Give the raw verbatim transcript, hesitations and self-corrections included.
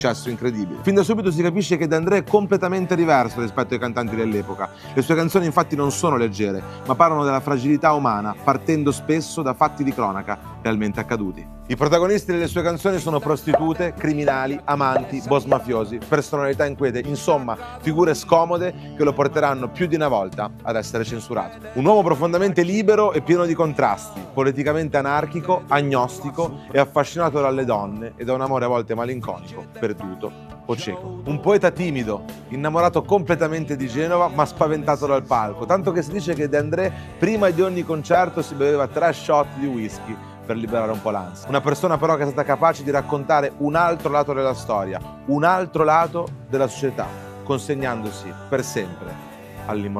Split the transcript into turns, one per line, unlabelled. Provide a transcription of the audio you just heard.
successo incredibile. Fin da subito si capisce che De André è completamente diverso rispetto ai cantanti dell'epoca. Le sue canzoni infatti non sono leggere, ma parlano della fragilità umana, partendo spesso da fatti di cronaca realmente accaduti. I protagonisti delle sue canzoni sono prostitute, criminali, amanti, boss mafiosi, personalità inquiete, insomma figure scomode che lo porteranno più di una volta ad essere censurato. Un uomo profondamente libero e pieno di contrasti, politicamente anarchico, agnostico e affascinato dalle donne e da un amore a volte malinconico, perduto o cieco. Un poeta timido, innamorato completamente di Genova ma spaventato dal palco, tanto che si dice che De André prima di ogni concerto si beveva tre shot di whisky per liberare un po' l'ansia. Una persona però che è stata capace di raccontare un altro lato della storia, un altro lato della società, consegnandosi per sempre all'immortalità.